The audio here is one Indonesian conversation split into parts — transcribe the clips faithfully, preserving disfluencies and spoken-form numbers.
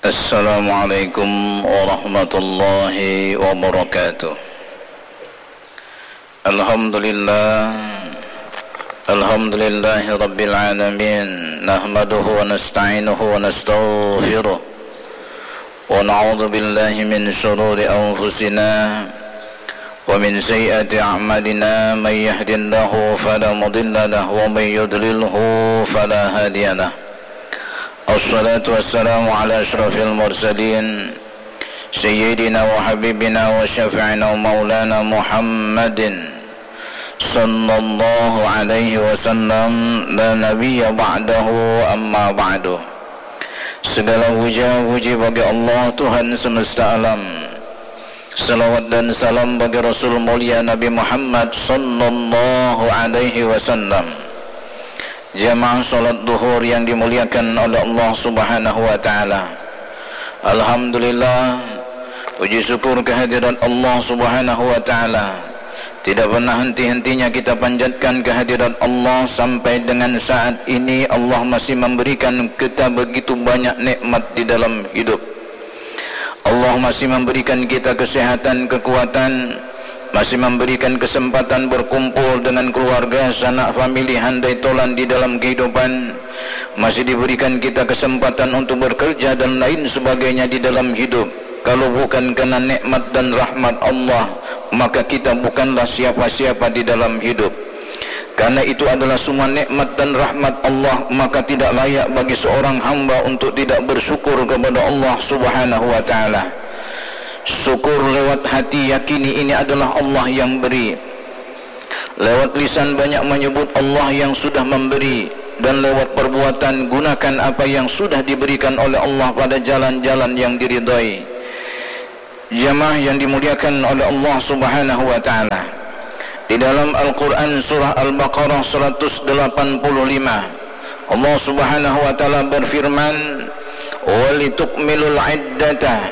Assalamualaikum warahmatullahi wabarakatuh. Alhamdulillah Alhamdulillahi rabbil alamin. Nahmaduhu wa nasta'inuhu wa nastaghfiruh wa na'udzu billahi min shururi anfusina wa min sayyiati a'malina. Man yahdihillahu fala mudilla lahu wa man yudlilhu fala hadiya lahu. Assalatu wassalamu ala asyrafil mursalin Sayyidina wa habibina wa syafi'ina wa maulana Muhammadin sallallahu alaihi wasallam. La nabiyya ba'dahu amma ba'du. Segala puja-puji bagi Allah Tuhan semesta alam. Salawat dan salam bagi Rasul mulia Nabi Muhammad sallallahu alaihi wasallam. Jamaah salat duhur yang dimuliakan oleh Allah Subhanahu wa taala. Alhamdulillah, puji syukur kehadiran Allah Subhanahu wa taala. Tidak pernah henti-hentinya kita panjatkan kehadiran Allah sampai dengan saat ini. Allah masih memberikan kita begitu banyak nikmat di dalam hidup. Allah masih memberikan kita kesehatan, kekuatan, masih memberikan kesempatan berkumpul dengan keluarga, sanak famili, handai tolan di dalam kehidupan. Masih diberikan kita kesempatan untuk bekerja dan lain sebagainya di dalam hidup. Kalau bukan kerana nikmat dan rahmat Allah, maka kita bukanlah siapa-siapa di dalam hidup. Karena itu adalah semua nikmat dan rahmat Allah, maka tidak layak bagi seorang hamba untuk tidak bersyukur kepada Allah Subhanahu wa taala. Syukur lewat hati, yakini ini adalah Allah yang beri. Lewat lisan banyak menyebut Allah yang sudah memberi. Dan lewat perbuatan gunakan apa yang sudah diberikan oleh Allah pada jalan-jalan yang diridhai. Jamaah yang dimuliakan oleh Allah Subhanahu wa taala, di dalam Al-Quran surah Al-Baqarah seratus delapan puluh lima, Allah Subhanahu wa taala berfirman, "Walitukmilul iddata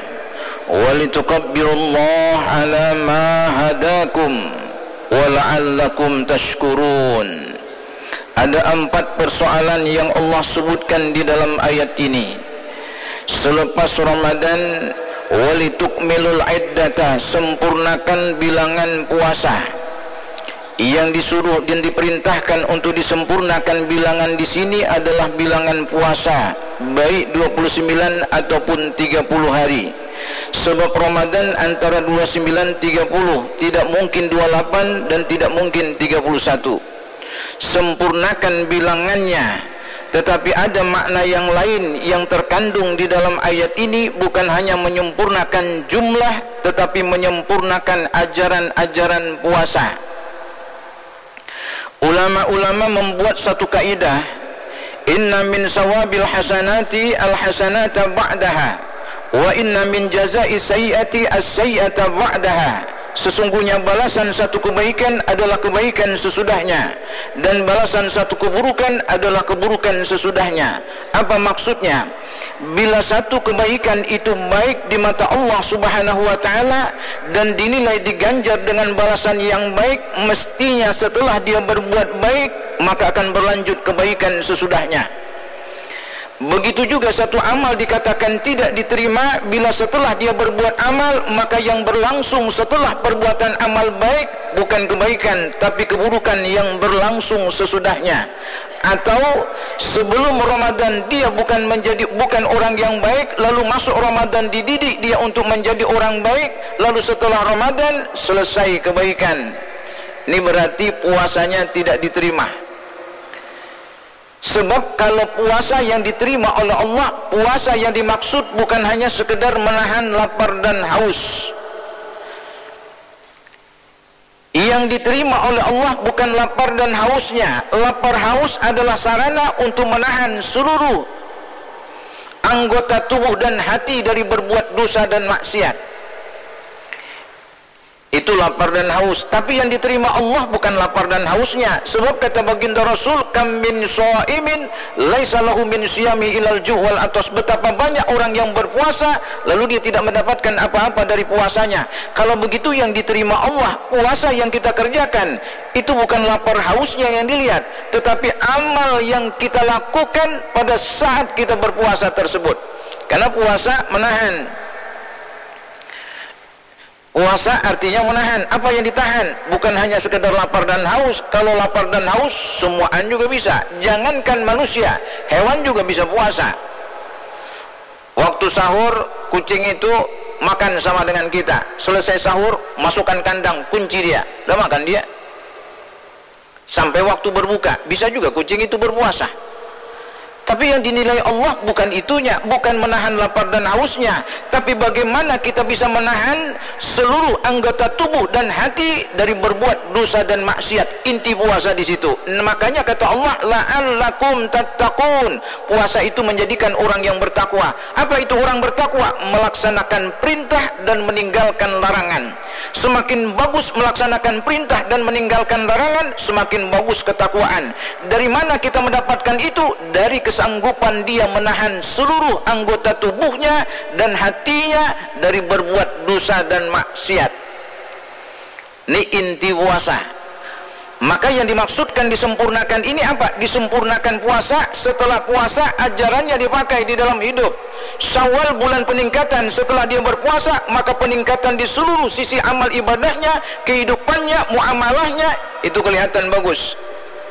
walitukabbirullaha ala ma hadakum wa la'allakum tashkurun." Ada empat persoalan yang Allah sebutkan di dalam ayat ini. Selepas Ramadan, walitukmilul iddata, sempurnakan bilangan puasa. Yang disuruh dan diperintahkan untuk disempurnakan bilangan di sini adalah bilangan puasa, baik dua puluh sembilan ataupun tiga puluh hari. Sebab Ramadan antara dua puluh sembilan tiga puluh, tidak mungkin dua puluh delapan dan tidak mungkin tiga puluh satu. Sempurnakan bilangannya. Tetapi ada makna yang lain yang terkandung di dalam ayat ini, bukan hanya menyempurnakan jumlah, tetapi menyempurnakan ajaran-ajaran puasa. Ulama-ulama membuat satu kaidah, inna min sawabil hasanati al-hasanata ba'daha, wa inna min jazai sayyiati as-sayyiata ba'daha. Sesungguhnya balasan satu kebaikan adalah kebaikan sesudahnya, dan balasan satu keburukan adalah keburukan sesudahnya. Apa maksudnya? Bila satu kebaikan itu baik di mata Allah Subhanahu wa taala dan dinilai diganjar dengan balasan yang baik, mestinya setelah dia berbuat baik maka akan berlanjut kebaikan sesudahnya. Begitu juga satu amal dikatakan tidak diterima bila setelah dia berbuat amal, maka yang berlangsung setelah perbuatan amal baik bukan kebaikan tapi keburukan yang berlangsung sesudahnya. Atau sebelum Ramadan dia bukan menjadi bukan orang yang baik, lalu masuk Ramadan dididik dia untuk menjadi orang baik, lalu setelah Ramadan selesai kebaikan. Ini berarti puasanya tidak diterima. Sebab kalau puasa yang diterima oleh Allah, puasa yang dimaksud bukan hanya sekedar menahan lapar dan haus. Yang diterima oleh Allah bukan lapar dan hausnya. Lapar haus adalah sarana untuk menahan seluruh anggota tubuh dan hati dari berbuat dosa dan maksiat. Itu lapar dan haus. Tapi yang diterima Allah bukan lapar dan hausnya. Sebab kata baginda Rasul, kam min shaimin laisa lahu min siyami ilal ju' wal atas. Betapa banyak orang yang berpuasa lalu dia tidak mendapatkan apa-apa dari puasanya. Kalau begitu yang diterima Allah, puasa yang kita kerjakan itu bukan lapar hausnya yang dilihat, tetapi amal yang kita lakukan pada saat kita berpuasa tersebut. Karena puasa menahan. Puasa artinya menahan. Apa yang ditahan? Bukan hanya sekedar lapar dan haus. Kalau lapar dan haus, semuaan juga bisa. Jangankan manusia, hewan juga bisa puasa. Waktu sahur, kucing itu makan sama dengan kita. Selesai sahur, masukkan kandang, kunci dia. Udah makan dia. Sampai waktu berbuka, bisa juga kucing itu berpuasa. Tapi yang dinilai Allah bukan itunya, bukan menahan lapar dan hausnya, tapi bagaimana kita bisa menahan seluruh anggota tubuh dan hati dari berbuat dosa dan maksiat. Inti puasa di situ. Makanya kata Allah, la'allakum tattaqun. Puasa itu menjadikan orang yang bertakwa. Apa itu orang bertakwa? Melaksanakan perintah dan meninggalkan larangan. Semakin bagus melaksanakan perintah dan meninggalkan larangan, semakin bagus ketakwaan. Dari mana kita mendapatkan itu? Dari kesalahan sanggupan dia menahan seluruh anggota tubuhnya dan hatinya dari berbuat dosa dan maksiat. Ini inti puasa. Maka yang dimaksudkan disempurnakan ini apa? Disempurnakan puasa, setelah puasa ajarannya dipakai di dalam hidup. Syawal bulan peningkatan, setelah dia berpuasa maka peningkatan di seluruh sisi amal ibadahnya, kehidupannya, muamalahnya itu kelihatan bagus.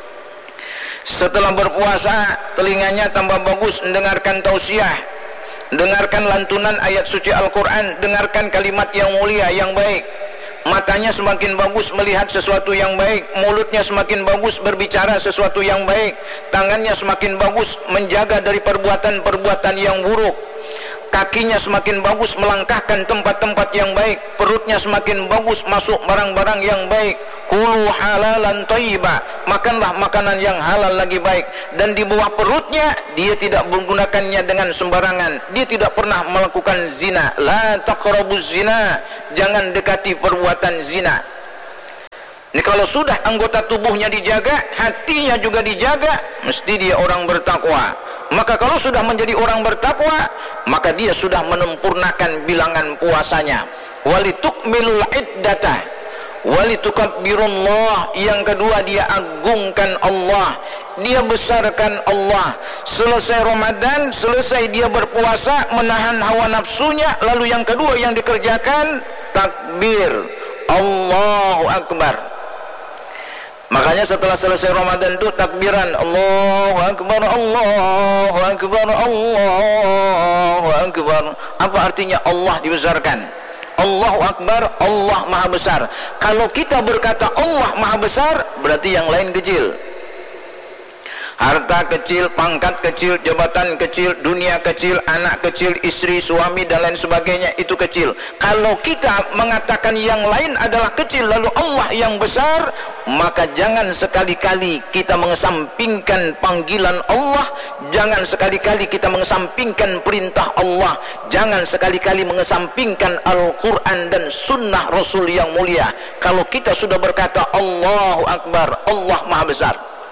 Setelah berpuasa, telinganya tambah bagus mendengarkan tausiah, dengarkan lantunan ayat suci Al-Quran, dengarkan kalimat yang mulia, yang baik. Matanya semakin bagus melihat sesuatu yang baik, mulutnya semakin bagus berbicara sesuatu yang baik, tangannya semakin bagus menjaga dari perbuatan-perbuatan yang buruk, kakinya semakin bagus melangkahkan tempat-tempat yang baik, perutnya semakin bagus masuk barang-barang yang baik. Kulu halalan thayyiba, makanlah makanan yang halal lagi baik. Dan di bawah perutnya dia tidak menggunakannya dengan sembarangan, dia tidak pernah melakukan zina. La taqrabuz zina, jangan dekati perbuatan zina. Ini kalau sudah anggota tubuhnya dijaga, hatinya juga dijaga, mesti dia orang bertakwa. Maka kalau sudah menjadi orang bertakwa, maka dia sudah menempurnakan bilangan puasanya. Walitukmilul iddatah walitukabbirullah. Yang kedua, dia agungkan Allah, dia besarkan Allah. Selesai Ramadan, selesai dia berpuasa, menahan hawa nafsunya. Lalu yang kedua yang dikerjakan, takbir, Allahu Akbar. Makanya setelah selesai Ramadan itu takbiran, Allahu Akbar, Allahu Akbar, Allahu Akbar. Apa artinya Allah dibesarkan? Allahu Akbar, Allah Maha Besar. Kalau kita berkata Allah Maha Besar, berarti yang lain kecil. Harta kecil, pangkat kecil, jabatan kecil, dunia kecil, anak kecil, istri, suami dan lain sebagainya itu kecil. Kalau kita mengatakan yang lain adalah kecil lalu Allah yang besar, maka jangan sekali-kali kita mengesampingkan panggilan Allah, jangan sekali-kali kita mengesampingkan perintah Allah, jangan sekali-kali mengesampingkan Al-Quran dan sunnah Rasul yang mulia. Kalau kita sudah berkata Allahu Akbar, Allah Maha Besar,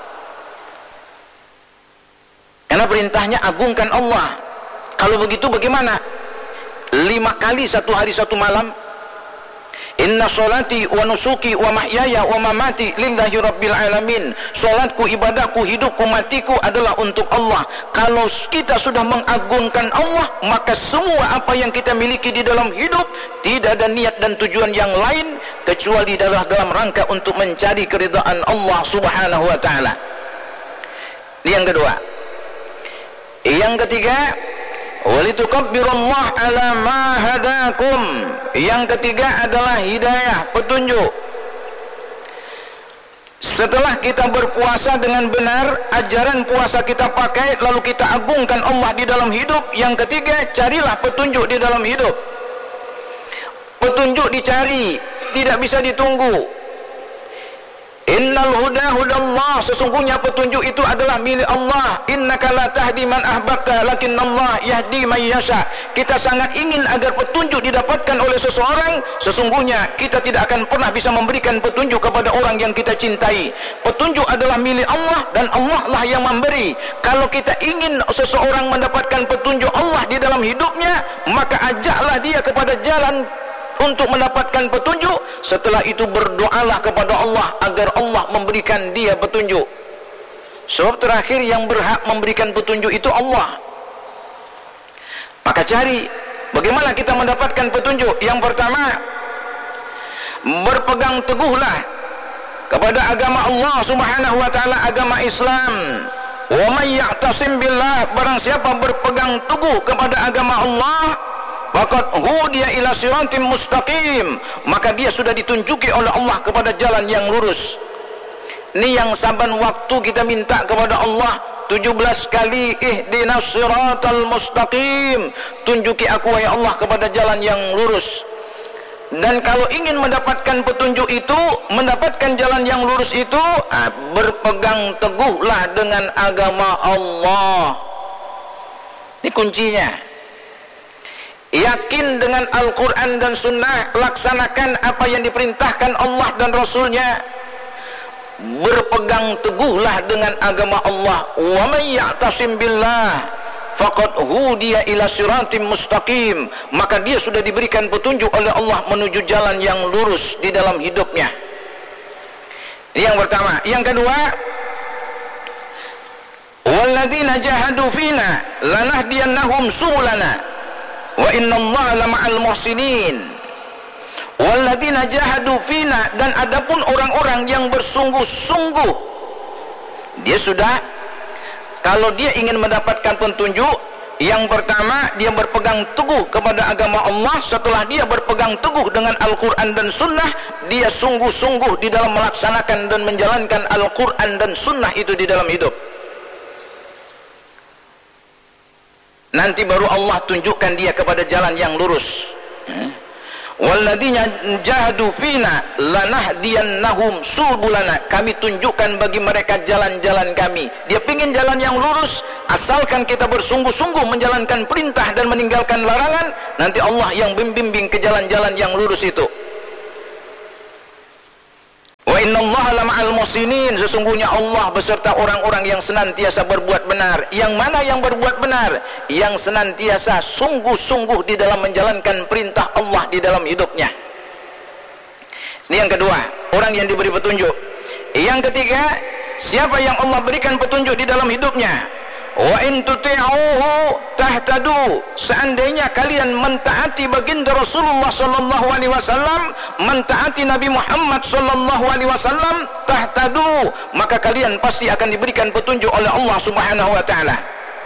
karena perintahnya agungkan Allah. Kalau begitu bagaimana? Lima kali satu hari satu malam. Inna sholati wa nusuki wa mahyaya wa mamati lillahi rabbil alamin. Solatku, ibadahku, hidupku, matiku adalah untuk Allah. Kalau kita sudah mengagungkan Allah, maka semua apa yang kita miliki di dalam hidup tidak ada niat dan tujuan yang lain kecuali adalah dalam rangka untuk mencari keridhaan Allah subhanahu wa ta'ala. Ini yang kedua. Yang ketiga, walitukabbirullaha ala ma hadakum. Yang ketiga adalah hidayah, petunjuk. Setelah kita berpuasa dengan benar, ajaran puasa kita pakai, lalu kita agungkan Allah di dalam hidup. Yang ketiga, carilah petunjuk di dalam hidup. Petunjuk dicari, tidak bisa ditunggu. Innal huda hudallah, sesungguhnya petunjuk itu adalah milik Allah. Innaka la tahdi man ahbabta lakinnallah yahdi man yasha. Kita sangat ingin agar petunjuk didapatkan oleh seseorang, sesungguhnya kita tidak akan pernah bisa memberikan petunjuk kepada orang yang kita cintai. Petunjuk adalah milik Allah dan Allah lah yang memberi. Kalau kita ingin seseorang mendapatkan petunjuk Allah di dalam hidupnya, maka ajaklah dia kepada jalan untuk mendapatkan petunjuk. Setelah itu berdoalah kepada Allah agar Allah memberikan dia petunjuk. Sebab terakhir yang berhak memberikan petunjuk itu Allah. Maka cari bagaimana kita mendapatkan petunjuk. Yang pertama, berpegang teguhlah kepada agama Allah Subhanahu wa taala, agama Islam. Wa may ya'tasim billah, barang siapa berpegang teguh kepada agama Allah, faqad hudiya ila siratim mustaqim, maka dia sudah ditunjuki oleh Allah kepada jalan yang lurus. Ini yang saban waktu kita minta kepada Allah tujuh belas kali, ihdinas siratal mustaqim, tunjuki aku ya Allah kepada jalan yang lurus. Dan kalau ingin mendapatkan petunjuk itu, mendapatkan jalan yang lurus itu, ah, berpegang teguhlah dengan agama Allah. Ini kuncinya. Yakin dengan Al-Quran dan Sunnah, laksanakan apa yang diperintahkan Allah dan Rasulnya. Berpegang teguhlah dengan agama Allah. Wa may ya'tasim billah faqad hudiya ila siratim mustaqim, maka dia sudah diberikan petunjuk oleh Allah menuju jalan yang lurus di dalam hidupnya. Ini yang pertama. Yang kedua, walladzina jahadu fina lanahdiyannahum subulana wa innallaha lama'al muhsinin. Walladzina jahadu fina, dan adapun orang-orang yang bersungguh-sungguh, dia sudah, kalau dia ingin mendapatkan petunjuk, yang pertama dia berpegang teguh kepada agama Allah. Setelah dia berpegang teguh dengan Al-Quran dan Sunnah, dia sungguh-sungguh di dalam melaksanakan dan menjalankan Al-Quran dan Sunnah itu di dalam hidup. Nanti baru Allah tunjukkan dia kepada jalan yang lurus. hmm. Walladzina jahadu fina lanahdiyannahum subulana, kami tunjukkan bagi mereka jalan-jalan kami. Dia pingin jalan yang lurus, asalkan kita bersungguh-sungguh menjalankan perintah dan meninggalkan larangan, nanti Allah yang membimbing ke jalan-jalan yang lurus itu. Wa innallaha lama'al muhsinin, sesungguhnya Allah beserta orang-orang yang senantiasa berbuat benar. Yang mana yang berbuat benar? Yang senantiasa sungguh-sungguh di dalam menjalankan perintah Allah di dalam hidupnya. Ini yang kedua, orang yang diberi petunjuk. Yang ketiga, siapa yang Allah berikan petunjuk di dalam hidupnya. Wa in tuti'uhu tahtadu, seandainya kalian mentaati baginda Rasulullah sallallahu alaihi wasallam, mentaati Nabi Muhammad sallallahu alaihi wasallam, tahtadu, maka kalian pasti akan diberikan petunjuk oleh Allah Subhanahu wa taala.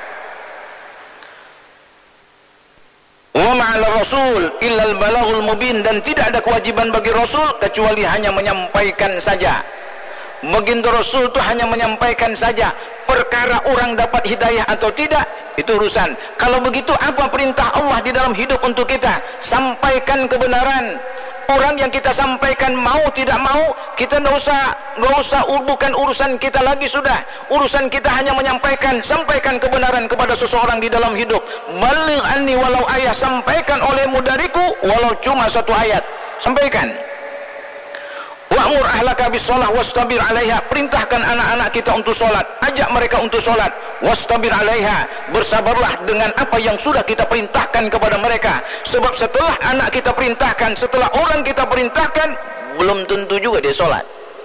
Wa ma'al rasul illal balaghul mubin, dan tidak ada kewajiban bagi Rasul kecuali hanya menyampaikan saja. Baginda Rasul itu hanya menyampaikan saja. Perkara orang dapat hidayah atau tidak, itu urusan. Kalau begitu, apa perintah Allah di dalam hidup untuk kita? Sampaikan kebenaran. Orang yang kita sampaikan mau tidak mau, kita tidak usah, tidak usah, bukan urusan kita lagi sudah. Urusan kita hanya menyampaikan, sampaikan kebenaran kepada seseorang di dalam hidup. Baligh anni walau ayat, sampaikan olehmu dariku walau cuma satu ayat, sampaikan. Wa'mur ahlaka bis-shalah wastabir 'alaiha, perintahkan anak-anak kita untuk salat, ajak mereka untuk salat, wastabir 'alaiha, bersabarlah dengan apa yang sudah kita perintahkan kepada mereka. Sebab setelah anak kita perintahkan, setelah orang kita perintahkan, belum tentu juga dia salat.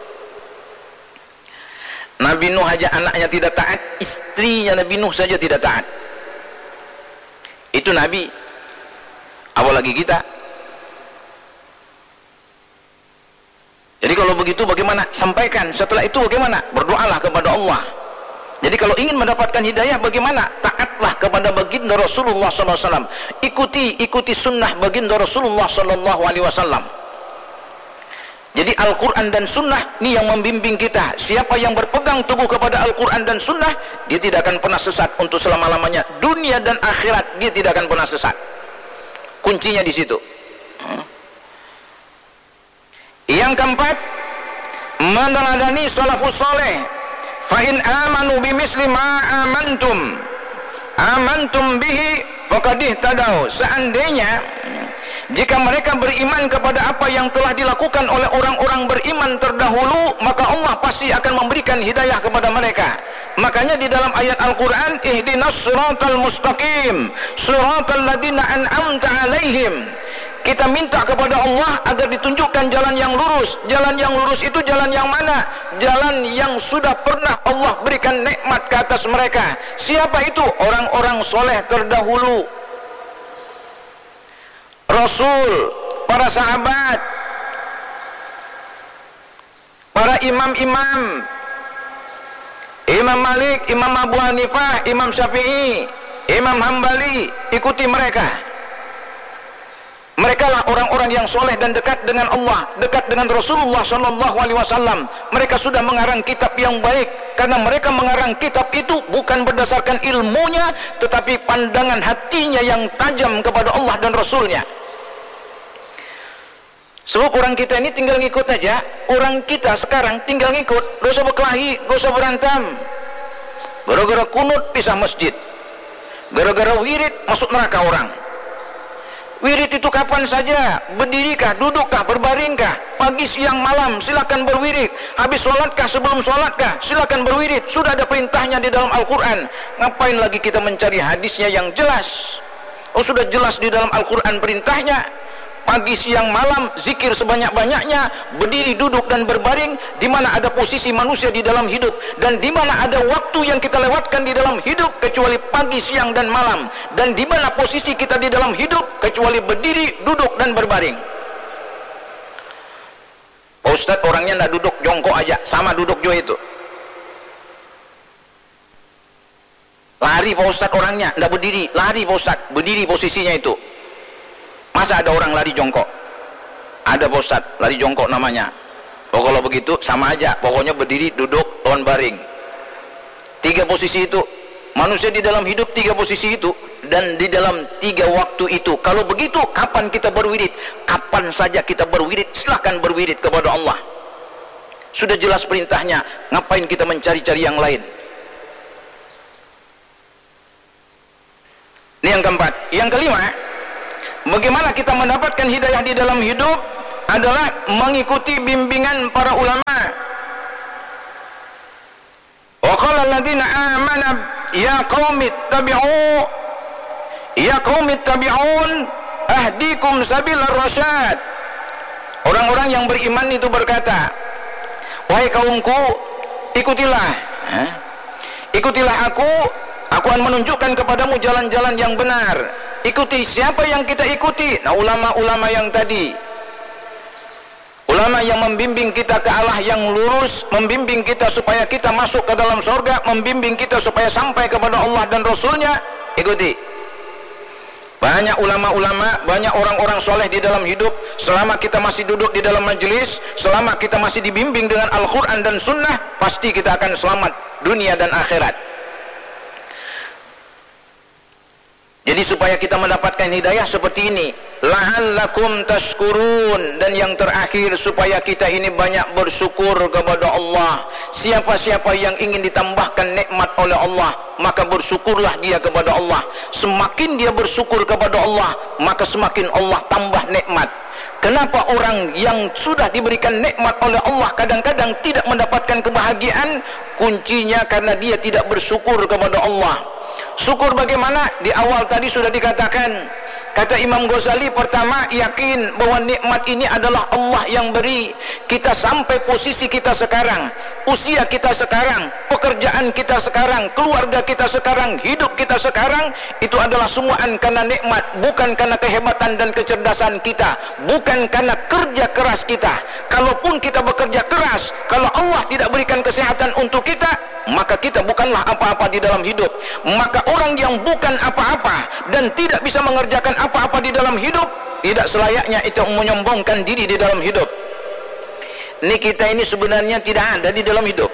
Nabi Nuh aja anaknya tidak taat, istrinya Nabi Nuh saja tidak taat. Itu Nabi, apalagi kita. Jadi kalau begitu bagaimana? Sampaikan. Setelah itu bagaimana? Berdoalah kepada Allah. Jadi kalau ingin mendapatkan hidayah bagaimana? Taatlah kepada baginda Rasulullah sallallahu alaihi wasallam. Ikuti, ikuti sunnah baginda Rasulullah sallallahu alaihi wasallam. Jadi Al-Quran dan Sunnah ini yang membimbing kita. Siapa yang berpegang teguh kepada Al-Quran dan Sunnah, dia tidak akan pernah sesat untuk selama-lamanya. Dunia dan akhirat dia tidak akan pernah sesat. Kuncinya di situ. Hmm. Yang keempat, meneladani salafus saleh. Fa in amanu bimisli ma amantum amantum bihi faqad ihtadaw, seandainya jika mereka beriman kepada apa yang telah dilakukan oleh orang-orang beriman terdahulu, maka Allah pasti akan memberikan hidayah kepada mereka. Makanya di dalam ayat Al-Quran, ihdinas siratal mustaqim siratal ladzina an'amta alaihim, kita minta kepada Allah agar ditunjukkan jalan yang lurus. Jalan yang lurus itu jalan yang mana? Jalan yang sudah pernah Allah berikan nikmat ke atas mereka. Siapa itu? Orang-orang soleh terdahulu. Rasul, para sahabat, para imam-imam, Imam Malik, Imam Abu Hanifah, Imam Syafi'i, Imam Hambali, ikuti mereka. Mereka lah orang-orang yang soleh dan dekat dengan Allah, dekat dengan Rasulullah Sallallahu Alaihi Wasallam. Mereka sudah mengarang kitab yang baik, karena mereka mengarang kitab itu bukan berdasarkan ilmunya, tetapi pandangan hatinya yang tajam kepada Allah dan Rasulnya. Sebab orang kita ini tinggal ngikut aja. Orang kita sekarang tinggal ngikut, gak usah berkelahi, gak usah berantem. Gara-gara kunut pisah masjid, gara-gara wirid masuk neraka orang. Wirid itu kapan saja, berdirikah, dudukkah, berbaringkah, pagi, siang, malam, silakan berwirid. Habis sholatkah, sebelum sholatkah, silakan berwirid. Sudah ada perintahnya di dalam Al-Quran. Ngapain lagi kita mencari hadisnya yang jelas? Oh, sudah jelas di dalam Al-Quran perintahnya. Pagi, siang, malam, zikir sebanyak-banyaknya, berdiri, duduk, dan berbaring, di mana ada posisi manusia di dalam hidup, dan di mana ada waktu yang kita lewatkan di dalam hidup, kecuali pagi, siang, dan malam, dan di mana posisi kita di dalam hidup, kecuali berdiri, duduk, dan berbaring. Pak Ustadz orangnya tidak duduk, jongkok aja, sama duduk juga itu. Lari Pak Ustadz orangnya, tidak berdiri, lari Pak Ustadz, berdiri posisinya itu. Masa ada orang lari jongkok? Ada Pak Ustadz, lari jongkok namanya. Oh, kalau begitu sama aja, pokoknya berdiri, duduk, lawan baring. Tiga posisi itu, manusia di dalam hidup tiga posisi itu, dan di dalam tiga waktu itu. Kalau begitu, kapan kita berwirid? Kapan saja kita berwirid, silahkan berwirid kepada Allah. Sudah jelas perintahnya, ngapain kita mencari-cari yang lain? Ini yang keempat. Yang kelima, bagaimana kita mendapatkan hidayah di dalam hidup adalah mengikuti bimbingan para ulama. Wa qala alladziina aamanu ya qaumi ittabi'u ya qaumi ittabi'un ahdikum sabilar rasyad. Orang-orang yang beriman itu berkata, wahai kaumku, ikutilah, eh? ikutilah aku, aku akan menunjukkan kepadamu jalan-jalan yang benar. Ikuti. Siapa yang kita ikuti? Nah, ulama-ulama yang tadi, ulama yang membimbing kita ke Allah yang lurus, membimbing kita supaya kita masuk ke dalam surga, membimbing kita supaya sampai kepada Allah dan Rasulnya. Ikuti. Banyak ulama-ulama, banyak orang-orang soleh di dalam hidup. Selama kita masih duduk di dalam majelis, selama kita masih dibimbing dengan Al-Quran dan Sunnah, pasti kita akan selamat dunia dan akhirat. Jadi supaya kita mendapatkan hidayah seperti ini, la'allakum tashkurun, dan yang terakhir supaya kita ini banyak bersyukur kepada Allah. Siapa-siapa yang ingin ditambahkan nikmat oleh Allah, maka bersyukurlah dia kepada Allah. Semakin dia bersyukur kepada Allah, maka semakin Allah tambah nikmat. Kenapa orang yang sudah diberikan nikmat oleh Allah kadang-kadang tidak mendapatkan kebahagiaan? Kuncinya karena dia tidak bersyukur kepada Allah. Syukur bagaimana? Di awal tadi sudah dikatakan, kata Imam Ghazali, pertama yakin bahwa nikmat ini adalah Allah yang beri. Kita sampai posisi kita sekarang, usia kita sekarang, pekerjaan kita sekarang, keluarga kita sekarang, hidup kita sekarang, itu adalah semuaan karena nikmat, bukan karena kehebatan dan kecerdasan kita, bukan karena kerja keras kita. Kalaupun kita bekerja keras, kalau Allah tidak berikan kesehatan untuk kita, maka kita bukanlah apa-apa di dalam hidup. Maka orang yang bukan apa-apa dan tidak bisa mengerjakan apa-apa di dalam hidup, tidak selayaknya itu menyombongkan diri di dalam hidup. Ini kita ini sebenarnya tidak ada di dalam hidup.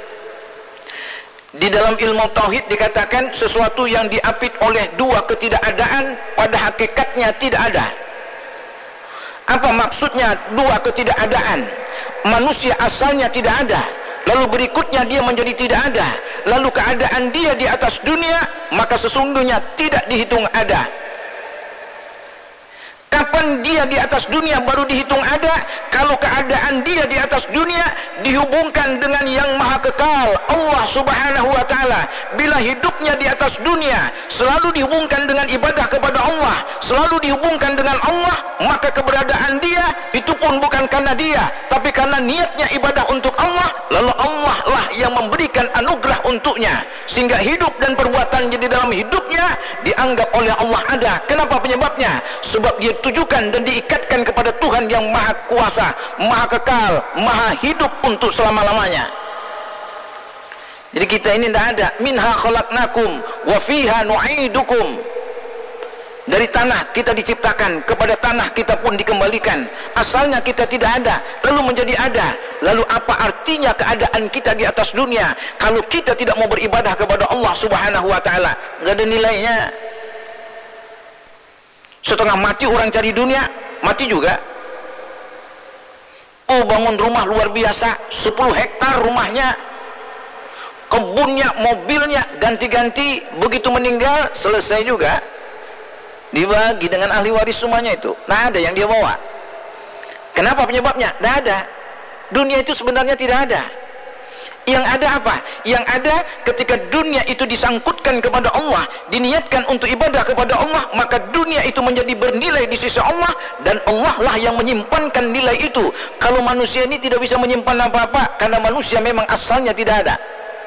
Di dalam ilmu tauhid dikatakan sesuatu yang diapit oleh dua ketidakadaan pada hakikatnya tidak ada. Apa maksudnya dua ketidakadaan? Manusia asalnya tidak ada, lalu berikutnya dia menjadi tidak ada, lalu keadaan dia di atas dunia, maka sesungguhnya tidak dihitung ada. Kapan dia di atas dunia baru dihitung ada? Kalau keadaan dia di atas dunia dihubungkan dengan yang maha kekal, Allah subhanahu wa ta'ala. Bila hidupnya di atas dunia selalu dihubungkan dengan ibadah kepada Allah, Allah, selalu dihubungkan dengan Allah, maka keberadaan dia itu pun bukan karena dia, tapi karena niatnya ibadah untuk Allah, lalu Allah lah yang memberikan anugerah untuknya, sehingga hidup dan perbuatan jadi dalam hidupnya dianggap oleh Allah ada. Kenapa penyebabnya? Sebab dia tujukan dan diikatkan kepada Tuhan yang maha kuasa, maha kekal, maha hidup untuk selama-lamanya. Jadi kita ini tidak ada. Minha khalaqnakum wa fiha nu'idukum. Dari tanah kita diciptakan, kepada tanah kita pun dikembalikan. Asalnya kita tidak ada, lalu menjadi ada. Lalu apa artinya keadaan kita di atas dunia kalau kita tidak mau beribadah kepada Allah Subhanahu wa taala? Enggak ada nilainya. Setengah mati orang cari dunia, mati juga. Oh, bangun rumah luar biasa, sepuluh hektar rumahnya, kebunnya, mobilnya, ganti-ganti, begitu meninggal selesai juga, dibagi dengan ahli waris semuanya itu. Nah, ada yang dia bawa. Kenapa penyebabnya? Tidak ada. Dunia itu sebenarnya tidak ada. Yang ada apa? Yang ada ketika dunia itu disangkutkan kepada Allah, diniatkan untuk ibadah kepada Allah, maka dunia itu menjadi bernilai di sisi Allah, dan Allah lah yang menyimpankan nilai itu. Kalau manusia ini tidak bisa menyimpan apa-apa, karena manusia memang asalnya tidak ada.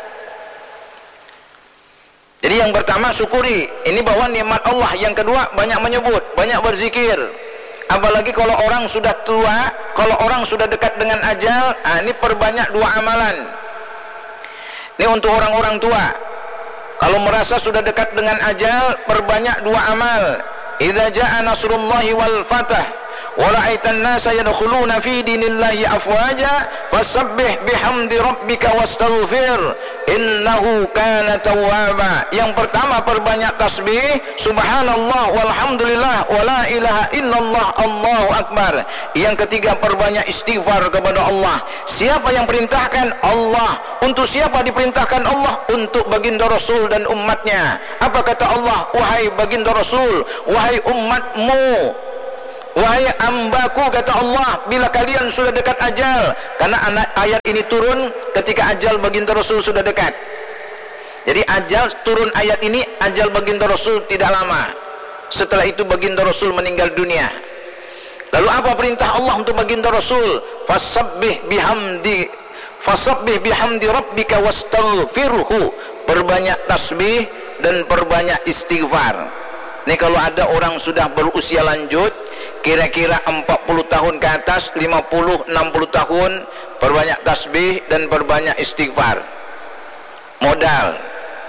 Jadi yang pertama, syukuri, ini bahwa nikmat Allah. Yang kedua, banyak menyebut, banyak berzikir. Apalagi kalau orang sudah tua, kalau orang sudah dekat dengan ajal, nah ini perbanyak dua amalan. Ini untuk orang-orang tua. Kalau merasa sudah dekat dengan ajal, perbanyak dua amal. Idza jaa nasrullahi wal fath wa ra'aitan nasa yadkhuluna fi dinillahi afwaja fasabbih bihamdi rabbika wastaghfir innahu kana tawwaba. Yang pertama, perbanyak tasbih, subhanallah walhamdulillah wala ilaha illallah allahu akbar. Yang ketiga, perbanyak istighfar kepada Allah. Siapa yang perintahkan? Allah. Untuk siapa diperintahkan Allah? Untuk baginda Rasul dan umatnya. Apa kata Allah? Wahai baginda Rasul, wahai umatmu, wahai ambaku, kata Allah, bila kalian sudah dekat ajal. Karena ayat ini turun ketika ajal baginda Rasul sudah dekat. Jadi ajal turun ayat ini, ajal baginda Rasul tidak lama. Setelah itu baginda Rasul meninggal dunia. Lalu apa perintah Allah untuk baginda Rasul? Fasabbih bihamdi fasabbih bihamdi rabbika wastaghfirhu. Perbanyak tasbih dan perbanyak istighfar. Ini kalau ada orang sudah berusia lanjut, kira-kira empat puluh tahun ke atas, lima puluh, enam puluh tahun, perbanyak tasbih dan perbanyak istighfar. Modal.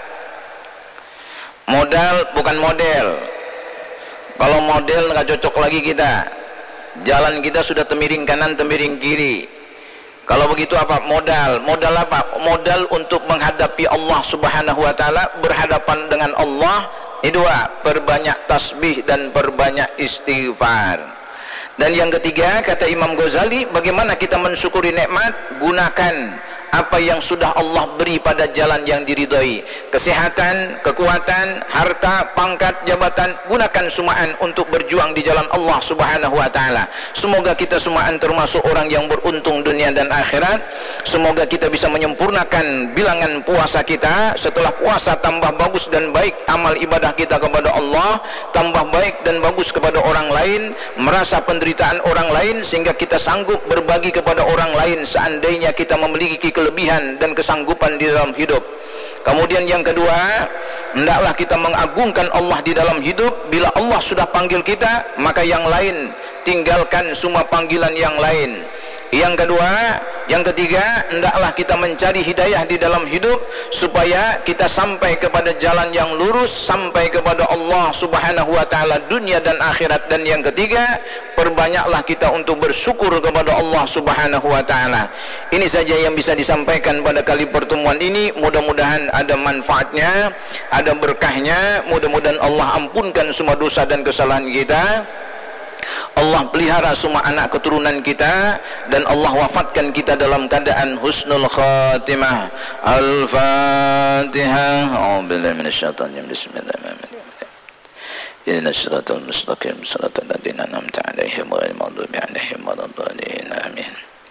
Modal bukan model. Kalau model nggak cocok lagi kita. Jalan kita sudah temiring kanan, temiring kiri. Kalau begitu apa? Modal. Modal apa? Modal untuk menghadapi Allah Subhanahu wa taala, berhadapan dengan Allah. Ini dua, perbanyak tasbih dan perbanyak istighfar. Dan yang ketiga, kata Imam Ghazali, bagaimana kita mensyukuri nikmat? Gunakan apa yang sudah Allah beri pada jalan yang diridhai. Kesehatan, kekuatan, harta, pangkat, jabatan, gunakan sumaan untuk berjuang di jalan Allah Subhanahu wa taala. Semoga kita sumaan termasuk orang yang beruntung dunia dan akhirat. Semoga kita bisa menyempurnakan bilangan puasa kita. Setelah puasa tambah bagus dan baik amal ibadah kita kepada Allah, tambah baik dan bagus kepada orang lain, merasa penderitaan orang lain sehingga kita sanggup berbagi kepada orang lain seandainya kita memiliki kelebihan dan kesanggupan di dalam hidup. Kemudian yang kedua, hendaklah kita mengagungkan Allah di dalam hidup. Bila Allah sudah panggil kita, maka yang lain tinggalkan semua panggilan yang lain. Yang kedua, yang ketiga, hendaklah kita mencari hidayah di dalam hidup supaya kita sampai kepada jalan yang lurus, sampai kepada Allah Subhanahu wa taala dunia dan akhirat. Dan yang ketiga, perbanyaklah kita untuk bersyukur kepada Allah Subhanahu wa taala. Ini saja yang bisa disampaikan pada kali pertemuan ini. Mudah-mudahan ada manfaatnya, ada berkahnya. Mudah-mudahan Allah ampunkan semua dosa dan kesalahan kita. Allah pelihara semua anak keturunan kita, dan Allah wafatkan kita dalam keadaan husnul khatimah. Al-Fatihah. A'udzubillahi minasyaitonir rajim. Bismillahirrahmanirrahim. Ihdinas siratal mustaqim, siratal ladzina an'amta 'alaihim ghairil maghdubi 'alaihim waladdallin. Amin.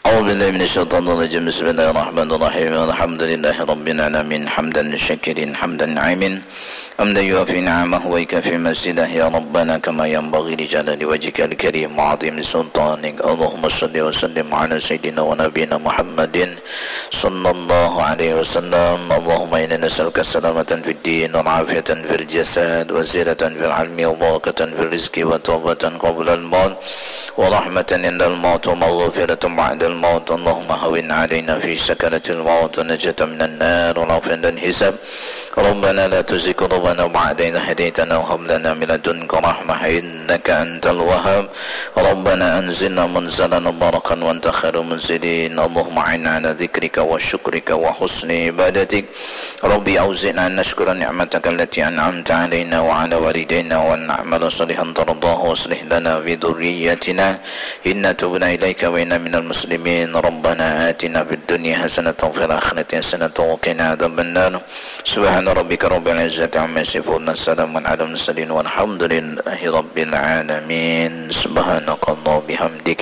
أعوذ بالله من الشيطان الرجيم بسم الله الرحمن الرحيم الحمد لله رب العالمين حمدا شاكرين حمدا نعيمين حمدا يوافي نعمه ويكافي مزيده يا ربنا كما ينبغي لجلال وجهك الكريم وعظيم سلطانك اللهم صل وسلم على سيدنا ونبينا محمد صلى الله عليه وسلم اللهم إنا نسألك السلامة في الدين والعافية في الجسد وزيادة في العلم وبركة في الرزق وتوبة قبل الموت ورحمة عند الموت ومغفرة بعد الموت اللهم هون علينا في سكرة الموت ونجاة من النار وعافية عند الحساب ربنا لا تزغ قلوبنا بعد إذ هديتنا وهب لنا من لدنك رحمة إنك أنت الوهاب ربنا أنزلنا منزلا مباركا وأنت خير المنزلين اللهم أعنا على ذكرك وشكرك وحسن عبادتك ربي أوزعنا أن نشكر نعمتك التي أنعمت علينا وعلى والدينا وأن نعمل صالحا ترضاه واصلح لنا في ذريتنا إنا تبنا إليك وإنا من المسلمين ربنا آتنا في الدنيا حسنة وفي الآخرة حسنة وقنا عذاب النار سبحان ربك رب العزة عما يصفون السلام على المرسلين والحمد لله رب العالمين سبحانك اللهم وبحمدك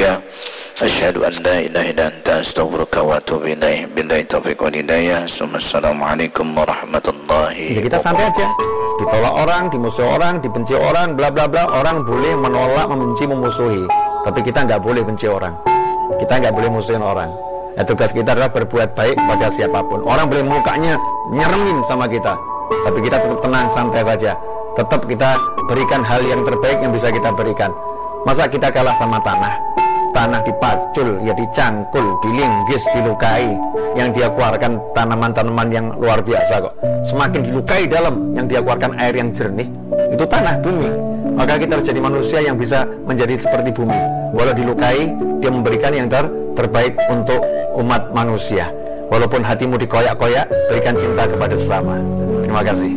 أشهد أن لا إله إلا أنت أستغفرك وأتوب إليه بالله التوفيق والهداية ثم السلام عليكم ورحمة الله ya kita santai aja, ditolak orang, dimusuhi orang, dibenci orang, bla bla bla. Orang boleh menolak, membenci, memusuhi, tapi kita nggak boleh benci orang, kita nggak boleh musuhin orang. Ya, tugas kita adalah berbuat baik kepada siapapun. Orang boleh mukanya nyeremin sama kita, tapi kita tetap tenang, santai saja. Tetap kita berikan hal yang terbaik yang bisa kita berikan. Masa kita kalah sama tanah? Tanah dipacul, ya dicangkul, dilinggis, dilukai. Yang dia keluarkan tanaman-tanaman yang luar biasa kok. Semakin dilukai dalam, yang dia keluarkan air yang jernih. Itu tanah, bumi. Maka kita harus jadi manusia yang bisa menjadi seperti bumi. Walau dilukai, dia memberikan yang ter terbaik untuk umat manusia. Walaupun hatimu dikoyak-koyak, berikan cinta kepada sesama. Terima kasih.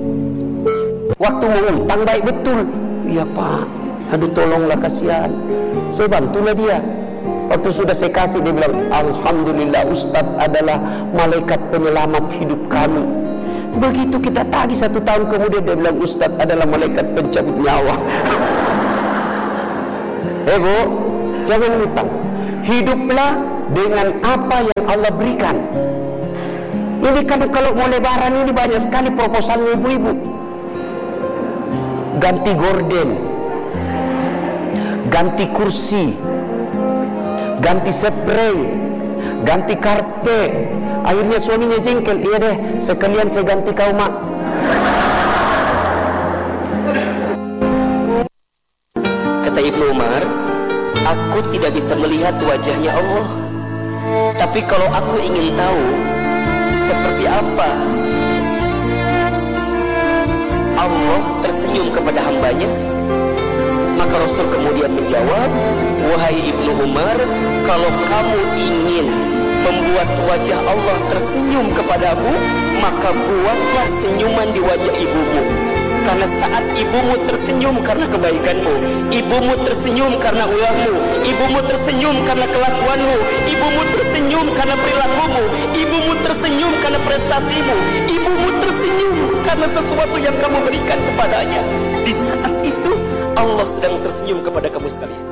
Waktu mau utang baik betul. Iya Pak, aduh tolonglah, kasihan. Saya bantulah dia. Waktu sudah saya kasih, dia bilang, Alhamdulillah Ustadz adalah malaikat penyelamat hidup kami. Begitu kita tagih satu tahun kemudian, dia bilang Ustadz adalah malaikat pencabut nyawa. Eh Bu, jangan utang. Hiduplah dengan apa yang Allah berikan. Ini kan kalau mau lebaran ini banyak sekali proposalnya ibu-ibu. Ganti gorden, ganti kursi, ganti spray, ganti karpet. Akhirnya suaminya jengkel, iya deh sekalian saya ganti kau mak. Kata Ibnu Umar, aku tidak bisa melihat wajahnya Allah, tapi kalau aku ingin tahu seperti apa Allah tersenyum kepada hambanya, maka Rasul kemudian menjawab, wahai Ibnu Umar, kalau kamu ingin membuat wajah Allah tersenyum kepadamu, maka buatlah senyuman di wajah ibumu. Karena saat ibumu tersenyum karena kebaikanmu, ibumu tersenyum karena ulahmu, ibumu tersenyum karena kelakuanmu, ibumu tersenyum karena perilakumu, ibumu tersenyum karena prestasimu, ibumu tersenyum karena sesuatu yang kamu berikan kepadanya. Di saat itu Allah sedang tersenyum kepada kamu sekalian.